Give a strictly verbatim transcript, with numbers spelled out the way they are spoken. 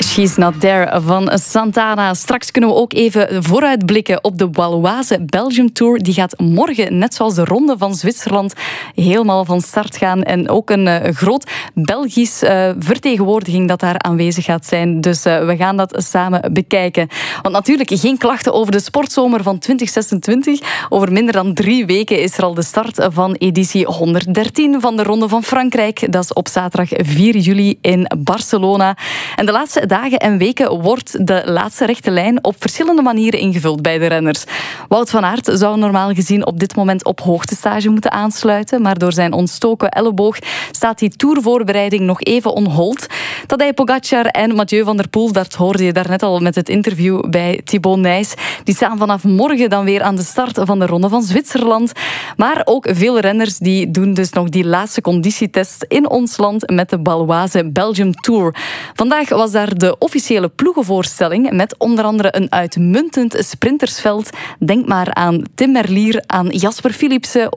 She's Not There van Santana. Straks kunnen we ook even vooruitblikken op de Waloise Belgium Tour. Die gaat morgen, net zoals de Ronde van Zwitserland, helemaal van start gaan. En ook een uh, groot Belgisch uh, vertegenwoordiging dat daar aanwezig gaat zijn. Dus uh, we gaan dat samen bekijken. Want natuurlijk geen klachten over de sportzomer van twintig zesentwintig. Over minder dan drie weken is er al de start van editie honderddertien van de Ronde van Frankrijk. Dat is op zaterdag vier juli in Barcelona. En de laatste dagen en weken wordt de laatste rechte lijn op verschillende manieren ingevuld bij de renners. Wout van Aert zou normaal gezien op dit moment op hoogtestage moeten aansluiten, maar door zijn ontstoken elleboog staat die tourvoorbereiding nog even on hold. Tadej Pogacar en Mathieu van der Poel, dat hoorde je daarnet al met het interview bij Thibaut Nys, die staan vanaf morgen dan weer aan de start van de Ronde van Zwitserland. Maar ook veel renners die doen dus nog die laatste conditietest in ons land met de Waloise Belgium Tour. Vandaag was daar de officiële ploegenvoorstelling met onder andere een uitmuntend sprintersveld. Denk maar aan Tim Merlier, aan Jasper Philipsen